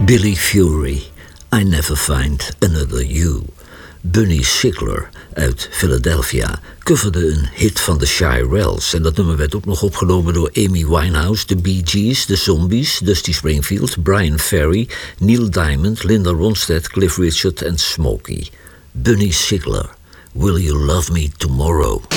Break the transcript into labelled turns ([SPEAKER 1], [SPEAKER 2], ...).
[SPEAKER 1] Billy Fury, I Never Find Another You. Bunny Sigler uit Philadelphia coverde een hit van de Shirelles. En dat nummer werd ook nog opgenomen door Amy Winehouse, de Bee Gees, de Zombies, Dusty Springfield, Brian Ferry, Neil Diamond, Linda Ronstadt, Cliff Richard en Smokey. Bunny Sigler, Will You Love Me Tomorrow?